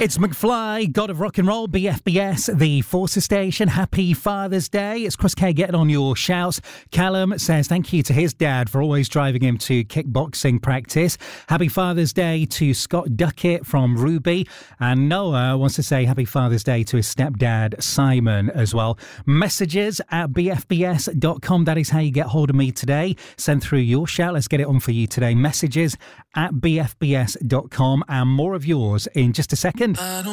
It's McFly, God of Rock and Roll, BFBS, the Forces Station. Happy Father's Day. It's Chris K getting on your shouts. Callum says thank you to his dad for always driving him to kickboxing practice. Happy Father's Day to Scott Duckett from Ruby. And Noah wants to say happy Father's Day to his stepdad, Simon, as well. Messages at bfbs.com. That is how you get hold of me today. Send through your shout. Let's get it on for you today. Messages at bfbs.com, and more of yours in just a second.